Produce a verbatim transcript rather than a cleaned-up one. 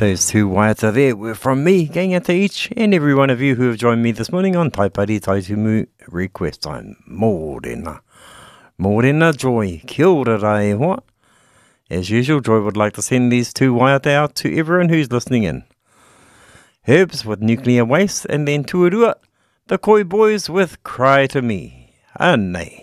Those two waiata there were from me, going out to each and every one of you who have joined me this morning on Taipari Taitumu Request Time. Mōrena. Mōrena, Joy. Kia ora rai hoa. As usual, Joy would like to send these two waiata out to everyone who's listening in. Herbs with Nuclear Waste, and then Tuarua, the Koi Boys with Cry to Me. Anei.